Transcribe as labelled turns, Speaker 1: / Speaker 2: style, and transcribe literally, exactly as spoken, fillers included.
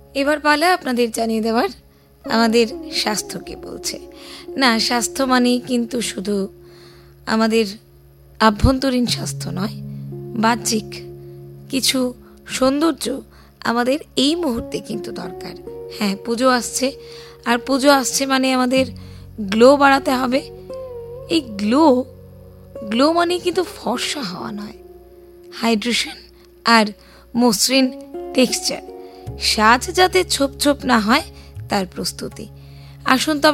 Speaker 1: এবার পালা আপনাদের জানিয়ে দেওয়ার আমাদের স্বাস্থ্য কে বলছে। না, স্বাস্থ্য মানেই কিন্তু শুধু আমাদের আভ্যন্তরীণ স্বাস্থ্য নয়, বাহ্যিক কিছু সৌন্দর্য আমাদের এই মুহূর্তে কিন্তু দরকার। হ্যাঁ, পুজো আসছে, আর পুজো আসছে মানে আমাদের গ্লো বাড়াতে হবে। এই গ্লো গ্লো মানে কিন্তু ফর্সা হওয়া নয়, হাইড্রেশন আর মসৃণ টেক্সচার, সাজ যাতে ছোপ ছোপ না হয় তার প্রস্তুতি। আসুন তবে